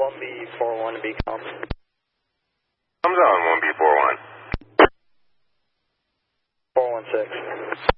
1B41 to be comms. Comes on 1B41. 416.